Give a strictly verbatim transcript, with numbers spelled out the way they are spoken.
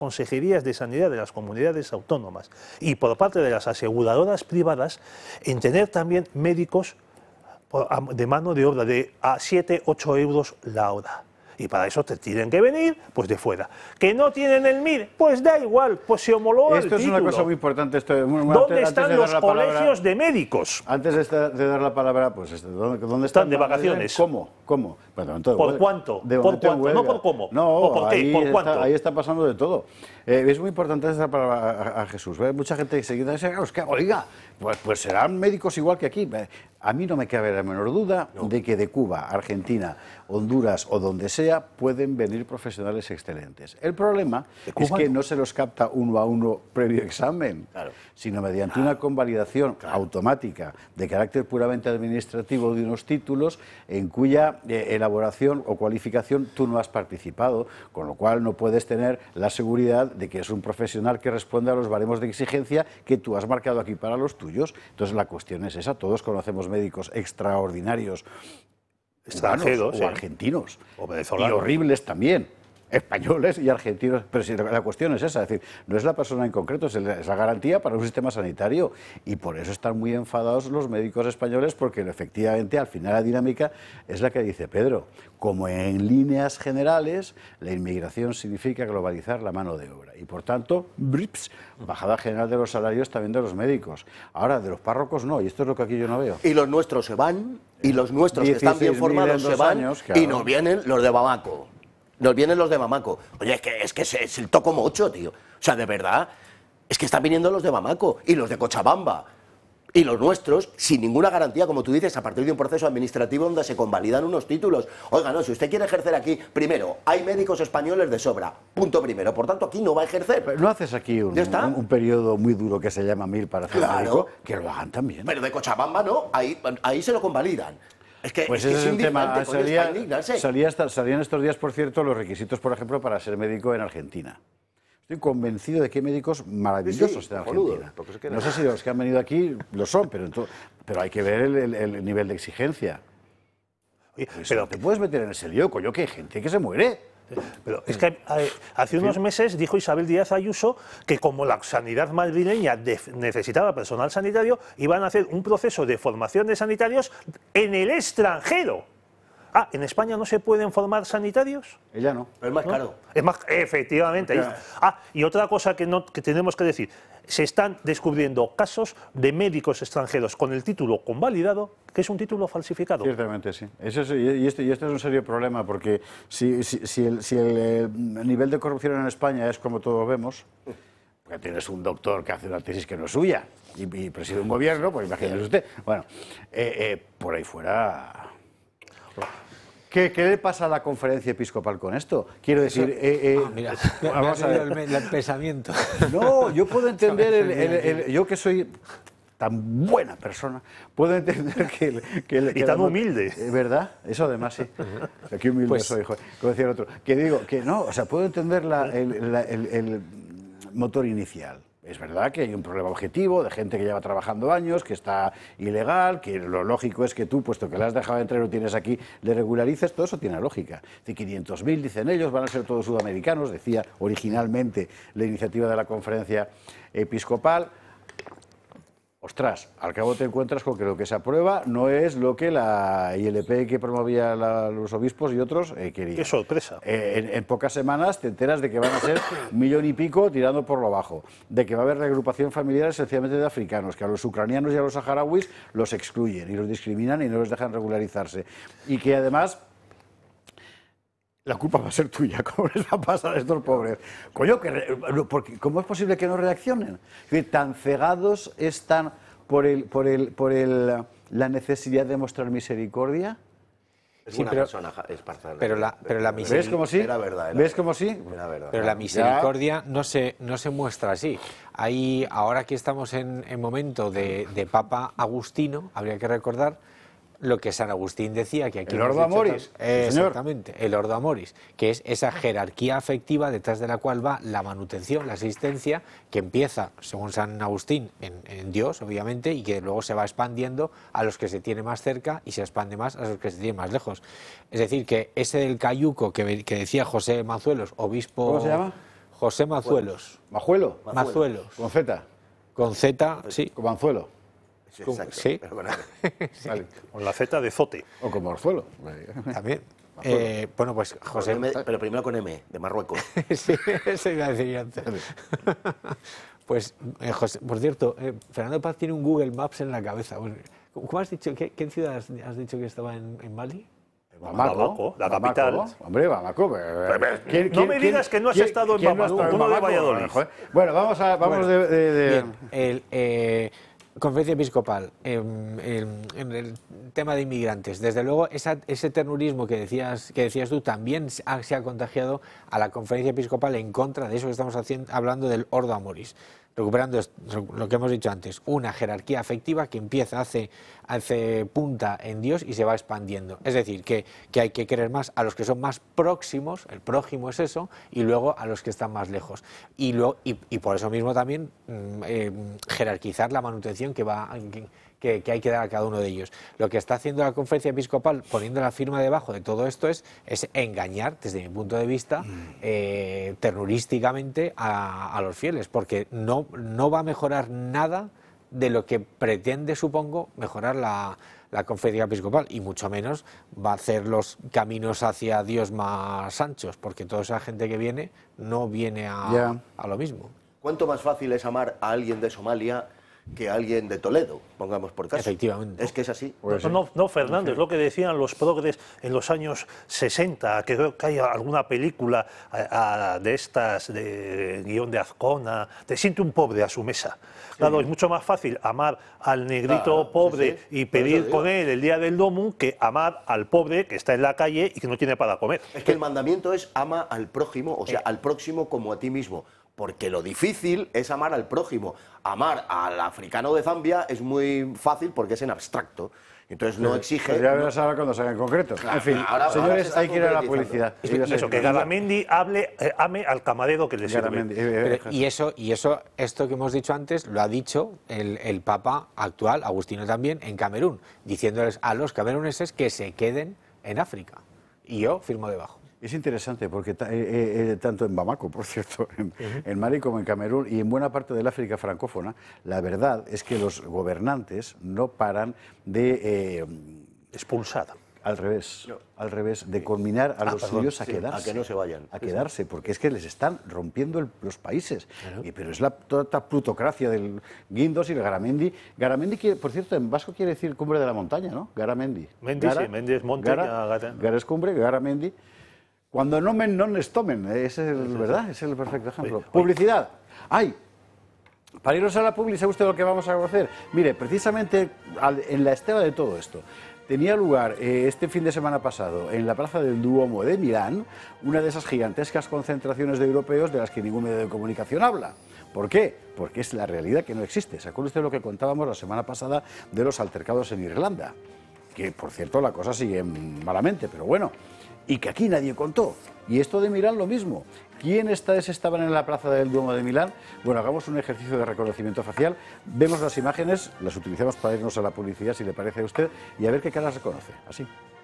consejerías de sanidad de las comunidades autónomas y por parte de las aseguradoras privadas en tener también médicos de mano de obra de a siete, ocho euros la hora. Y para eso te tienen que venir pues de fuera. ¿Que no tienen el M I R? Pues da igual, pues se homologa el título. Esto es una cosa muy importante. Esto, ¿Dónde antes, están antes de los dar la palabra, colegios de médicos? Antes de, esta, de dar la palabra, pues ¿dónde, dónde están? están? De vacaciones. ¿Cómo? ¿Cómo? Bueno, ¿Por huelga. cuánto? De ¿Por cuánto? No por cómo. No, ¿O por qué? ahí, ¿Por está, cuánto? ahí está pasando de todo. Eh, es muy importante esta palabra a, a Jesús. ¿Ve? Mucha gente que se quita dice, claro, es que, oiga, pues, pues serán médicos igual que aquí. A mí no me cabe la menor duda no. de que de Cuba, Argentina, Honduras o donde sea pueden venir profesionales excelentes. El problema es que no se los capta uno a uno previo examen, claro. sino mediante claro. una convalidación claro. automática de carácter puramente administrativo de unos títulos en cuya eh, elaboración o cualificación tú no has participado, con lo cual no puedes tener la seguridad de que es un profesional que responde a los baremos de exigencia que tú has marcado aquí para los tuyos. Entonces la cuestión es esa, todos conocemos médicos extraordinarios, extranjeros o argentinos, o y horribles también, españoles y argentinos, pero si la cuestión es esa, es decir, no es la persona en concreto, es la garantía para un sistema sanitario, y por eso están muy enfadados los médicos españoles, porque efectivamente al final la dinámica es la que dice Pedro, como en líneas generales la inmigración significa globalizar la mano de obra, y por tanto, brips, bajada general de los salarios también de los médicos, ahora de los párrocos no, y esto es lo que aquí yo no veo. Y los nuestros se van, y los nuestros que están bien formados se van, años, claro. y nos vienen los de Bamako. Nos vienen los de Bamako. Oye, es que, es que es, es el toco mocho, tío. O sea, de verdad, es que están viniendo los de Bamako y los de Cochabamba. Y los nuestros, sin ninguna garantía, como tú dices, a partir de un proceso administrativo donde se convalidan unos títulos. Oiga, no, si usted quiere ejercer aquí, primero, hay médicos españoles de sobra. Punto primero. Por tanto, aquí no va a ejercer. Pero no haces aquí un, un, un periodo muy duro que se llama mil para hacer claro. médico, que lo hagan también. Pero de Cochabamba no, ahí, ahí se lo convalidan. Es que, pues es, ese que es es el tema. Salía, salía hasta, salían estos días, por cierto, los requisitos, por ejemplo, para ser médico en Argentina. Estoy convencido de que hay médicos maravillosos sí, en Argentina. Boludo, no sé si los que han venido aquí lo son, pero, entonces, pero hay que ver el, el, el nivel de exigencia. Oye, pero te puedes meter en ese lío, coño, que hay gente que se muere. Pero es que eh, hace unos meses dijo Isabel Díaz Ayuso que como la sanidad madrileña necesitaba personal sanitario, iban a hacer un proceso de formación de sanitarios en el extranjero. Ah, ¿en España no se pueden formar sanitarios? Ella no. Pero es más ¿No? caro. Es más, efectivamente. Ahí, ah, y otra cosa que, no, que tenemos que decir, se están descubriendo casos de médicos extranjeros con el título convalidado, que es un título falsificado. Ciertamente, sí. Eso es, y, este, y este es un serio problema, porque si, si, si, el, si el, el nivel de corrupción en España es como todos vemos, porque tienes un doctor que hace una tesis que no es suya y, y preside un gobierno, pues imagínese usted. Bueno, eh, eh, por ahí fuera... ¿Qué, ¿Qué le pasa a la conferencia episcopal con esto? Quiero decir... Eh, eh, ah, mira, vamos a ver. El, el pensamiento. No, yo puedo entender, el, el, el, yo que soy tan buena persona, puedo entender que... El, que el, y que tan la, humilde. ¿Verdad? Eso además, sí. O sea, qué humilde pues, soy, hijo. Como decía el otro. Que digo, que no, o sea, puedo entender la, el, la, el, el motor inicial. Es verdad que hay un problema objetivo de gente que lleva trabajando años, que está ilegal, que lo lógico es que tú, puesto que la has dejado entrar y lo tienes aquí, le regularices, todo eso tiene lógica. De quinientos mil, dicen ellos, van a ser todos sudamericanos, decía originalmente la iniciativa de la conferencia episcopal. Ostras, al cabo te encuentras con que lo que se aprueba no es lo que la I L P que promovía la, los obispos y otros eh, querían. ¡Qué sorpresa! Eh, en, en pocas semanas te enteras de que van a ser un millón y pico tirando por lo bajo, de que va a haber reagrupación familiar esencialmente de africanos, que a los ucranianos y a los saharauis los excluyen y los discriminan y no los dejan regularizarse. Y que además... la culpa va a ser tuya, ¿cómo les va a pasar a estos pobres? Coño, que re... porque, ¿cómo es posible que no reaccionen? Es decir, tan cegados están por, el, por, el, por el, la necesidad de mostrar misericordia. Es sí, una pero, persona espartana. Pero la, pero la misericordia... ¿Ves cómo sí? Era verdad, era ¿Ves cómo sí? Era verdad. Pero la misericordia no se, no se muestra así. Ahí, ahora que estamos en, en momento de, de Papa Agustino, habría que recordar lo que San Agustín decía, que aquí... El Ordo Amoris. Eh, exactamente, el Ordo Amoris, que es esa jerarquía afectiva detrás de la cual va la manutención, la asistencia, que empieza, según San Agustín, en, en Dios, obviamente, y que luego se va expandiendo a los que se tiene más cerca y se expande más a los que se tiene más lejos. Es decir, que ese del cayuco que, que decía José Mazuelos, obispo... ¿Cómo se llama? José Mazuelos. ¿Majuelo? Mazuelos. ¿Con Z? Con Z, sí. ¿Con Manzuelo? Sí, exacto, Sí. pero bueno, Vale. Con la Z de Zote. ¿O con Morzuelo? También. Eh, bueno, pues con José... M, pero primero con M, de Marruecos. Sí, eso iba a decir yo antes. Pues, eh, José, por cierto, eh, Fernando Paz tiene un Google Maps en la cabeza. ¿Cómo has dicho? ¿Qué, qué ciudad has, has dicho que estaba en, en Mali? Bamako, Bamako, la Bamako, capital. Hombre, Bamako. ¿Quién- No quién- me quién- digas que no has quién- estado en quién no ha Bamako, estado en uno de Bamako? Valladolid. Joder. Bueno, vamos a vamos Bueno, de, de- de- Bien, el, eh, Conferencia Episcopal, en, en- en el tema de inmigrantes, desde luego esa- ese ternurismo que decías, que decías tú también se ha, se ha contagiado a la Conferencia Episcopal en contra de eso que estamos haciendo, hablando del Ordo Amoris. Recuperando esto, lo que hemos dicho antes, una jerarquía afectiva que empieza, hace, hace punta en Dios y se va expandiendo. Es decir, que, que hay que querer más a los que son más próximos, el prójimo es eso, y luego a los que están más lejos. Y, luego, y, y por eso mismo también mm, eh, jerarquizar la manutención que va... Que, Que, que hay que dar a cada uno de ellos. Lo que está haciendo la Conferencia Episcopal, poniendo la firma debajo de todo esto, es, es engañar, desde mi punto de vista, eh, terrorísticamente a, a los fieles, porque no, no va a mejorar nada de lo que pretende, supongo, mejorar la, la Conferencia Episcopal, y mucho menos va a hacer los caminos hacia Dios más anchos, porque toda esa gente que viene no viene a, Ya. a lo mismo. ¿Cuánto más fácil es amar a alguien de Somalia que a alguien de Toledo, pongamos por caso? Efectivamente. Es que es así. Pues No, sí. no, no, Fernando, es lo que decían los progres en los años sesenta, que creo que hay alguna película a- a- de estas, de guión de Azcona, te siente un pobre a su mesa. Claro, es mucho más fácil amar al negrito Claro, sí, pobre sí, y por eso pedir digo. con él el día del domu que amar al pobre que está en la calle y que no tiene para comer. Es que el mandamiento es ama al prójimo, o sea, Eh. al próximo como a ti mismo. Porque lo difícil es amar al prójimo. Amar al africano de Zambia es muy fácil porque es en abstracto. Entonces no exige... Pues ya no- verás ahora cuando salga en concreto. Claro, en fin, ahora- ahora se señores, está hay que ir a la concretizando. publicidad. Ibas a Eso, decir- que Garamendi hable, eh, ame al camarero que le sirve. Garamendi, eh, eh, Pero, y eso, y eso, esto que hemos dicho antes, lo ha dicho el, el Papa actual, Agustino también, en Camerún, diciéndoles a los cameruneses que se queden en África. Y yo firmo debajo. Es interesante porque ta- eh, eh, tanto en Bamako, por cierto, en, en Mali como en Camerún y en buena parte del África francófona, la verdad es que los gobernantes no paran de, eh, Expulsar. al revés, al revés, de conminar a Ah, los perdón, suyos a sí, quedarse. a que no se vayan. A quedarse, porque es que les están rompiendo el- los países. Y, pero es la toda esta plutocracia del Guindos y el Garamendi. Garamendi, quiere- por cierto, en vasco quiere decir cumbre de la montaña, ¿no? Garamendi. Mendi, sí, Mendi es monte, Gara, ya, Gara- Gara es cumbre, Garamendi. Cuando no men, non estomen, ese es el, ¿verdad? Ese es el perfecto ejemplo. Oye, oye. Publicidad. ¡Ay! Para irnos a la publi, ¿sabe usted lo que vamos a conocer? Mire, precisamente al- en la estela de todo esto, tenía lugar eh, este fin de semana pasado en la plaza del Duomo de Milán una de esas gigantescas concentraciones de europeos de las que ningún medio de comunicación habla. ¿Por qué? Porque es la realidad que no existe. ¿Se acuerda usted lo que contábamos la semana pasada de los altercados en Irlanda? Que, por cierto, la cosa sigue malamente, pero bueno. Y que aquí nadie contó. Y esto de Milán lo mismo. ¿Quiénes estaban en la plaza del Duomo de Milán? Bueno, hagamos un ejercicio de reconocimiento facial. Vemos las imágenes, las utilizamos para irnos a la publicidad, si le parece a usted, y a ver qué caras reconoce. Así.